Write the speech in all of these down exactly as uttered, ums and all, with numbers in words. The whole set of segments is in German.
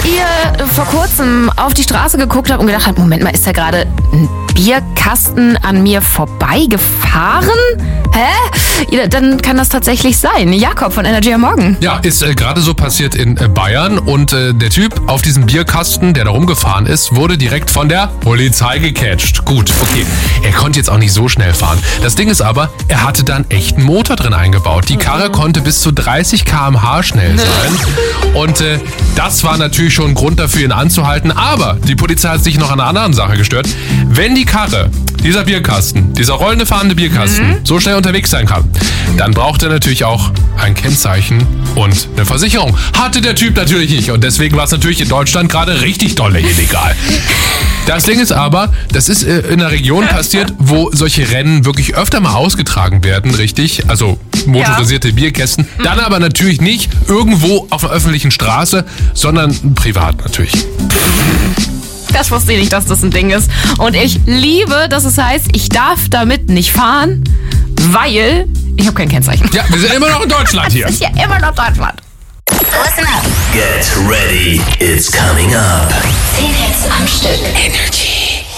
ihr vor kurzem auf die Straße geguckt habt und gedacht habt, Moment mal, ist da gerade ein Bierkasten an mir vorbeigefahren? Hä? Ja, dann kann das tatsächlich sein. Jakob von Energy am Morgen. Ja, ist äh, gerade so passiert in äh, Bayern und äh, der Typ auf diesem Bierkasten, der da rumgefahren ist, wurde direkt von der Polizei gecatcht. Gut, okay. Er konnte jetzt auch nicht so schnell fahren. Das Ding ist aber, er hatte da einen echten Motor drin eingebaut. Die Karre konnte bis zu dreißig Kilometer pro Stunde schnell sein. Und äh, das war natürlich schon ein Grund dafür, ihn anzuhalten. Aber die Polizei hat sich noch an einer anderen Sache gestört. Wenn die Karre, dieser Bierkasten, dieser rollende fahrende Bierkasten, mhm. so schnell unterwegs sein kann, dann braucht er natürlich auch ein Kennzeichen und eine Versicherung. Hatte der Typ natürlich nicht und deswegen war es natürlich in Deutschland gerade richtig dolle illegal. Das Ding ist aber, das ist in einer Region passiert, wo solche Rennen wirklich öfter mal ausgetragen werden, richtig? Also motorisierte ja. Bierkästen. Dann aber natürlich nicht irgendwo auf einer öffentlichen Straße, sondern privat natürlich. Das wusste ich nicht, dass das ein Ding ist. Und ich liebe, dass es heißt, ich darf damit nicht fahren, weil ich habe kein Kennzeichen. Ja, wir sind immer noch in Deutschland hier. Das ist ja immer noch Deutschland. Listen up. Get ready. It's coming up. zehn Hits am Stück. Energy.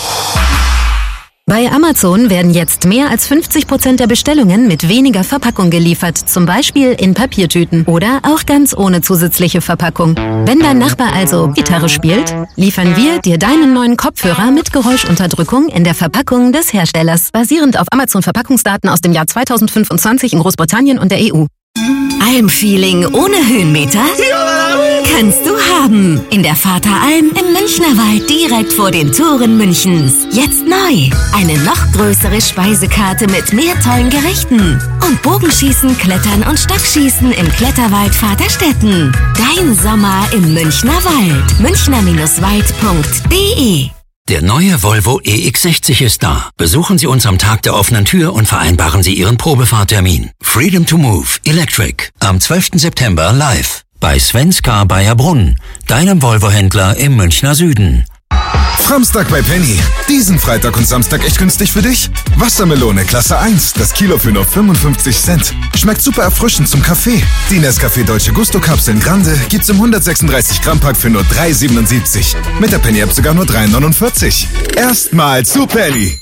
Bei Amazon werden jetzt mehr als fünfzig Prozent der Bestellungen mit weniger Verpackung geliefert, zum Beispiel in Papiertüten oder auch ganz ohne zusätzliche Verpackung. Wenn dein Nachbar also Gitarre spielt, liefern wir dir deinen neuen Kopfhörer mit Geräuschunterdrückung in der Verpackung des Herstellers, basierend auf Amazon-Verpackungsdaten aus dem Jahr zweitausendfünfundzwanzig in Großbritannien und der E U. Almfeeling ohne Höhenmeter? Kannst du haben. In der Vateralm im Münchnerwald direkt vor den Toren Münchens. Jetzt neu. Eine noch größere Speisekarte mit mehr tollen Gerichten. Und Bogenschießen, Klettern und Stockschießen im Kletterwald Vaterstetten. Dein Sommer im Münchnerwald. münchner Wald punkt de. Der neue Volvo E X sechzig ist da. Besuchen Sie uns am Tag der offenen Tür und vereinbaren Sie Ihren Probefahrtermin. Freedom to Move Electric am zwölften September live bei Svenska Bayerbrunn, deinem Volvo-Händler im Münchner Süden. Samstag bei Penny. Diesen Freitag und Samstag echt günstig für dich? Wassermelone Klasse eins, das Kilo für nur fünfundfünfzig Cent. Schmeckt super erfrischend zum Kaffee. Die Nescafé Dolce Gusto Kapseln Grande gibt's im hundertsechsunddreißig Gramm Pack für nur drei siebenundsiebzig. Mit der Penny App sogar nur drei neunundvierzig. Erstmal zu Penny.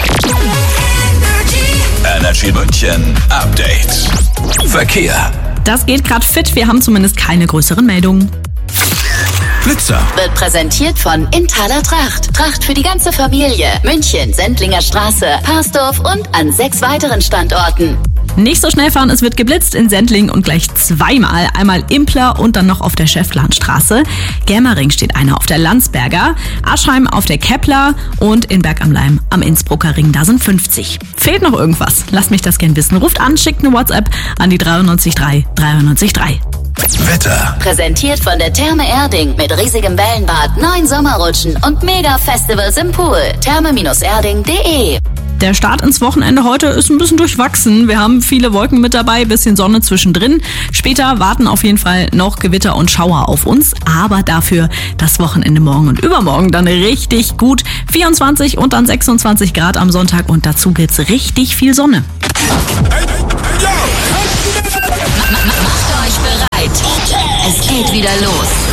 Energy München Update. Verkehr. Das geht gerade fit. Wir haben zumindest keine größeren Meldungen. Blitzer. Wird präsentiert von Inthaler Tracht. Tracht für die ganze Familie. München, Sendlinger Straße, Parsdorf und an sechs weiteren Standorten. Nicht so schnell fahren, es wird geblitzt in Sendling und gleich zweimal. Einmal Impler und dann noch auf der Schäftlarnstraße. Germering steht einer auf der Landsberger, Aschheim auf der Kepler und in Berg am Laim am Innsbrucker Ring, da sind fünfzig. Fehlt noch irgendwas? Lasst mich das gern wissen. Ruft an, schickt eine WhatsApp an die dreiundneunzig drei dreiundneunzig drei. Wetter. Präsentiert von der Therme Erding mit riesigem Wellenbad, neun Sommerrutschen und Mega-Festivals im Pool. therme erding punkt de. Der Start ins Wochenende heute ist ein bisschen durchwachsen. Wir haben viele Wolken mit dabei, bisschen Sonne zwischendrin. Später warten auf jeden Fall noch Gewitter und Schauer auf uns. Aber dafür das Wochenende morgen und übermorgen dann richtig gut. vierundzwanzig und dann sechsundzwanzig Grad am Sonntag und dazu gibt's richtig viel Sonne. Macht euch bereit. Es geht wieder los.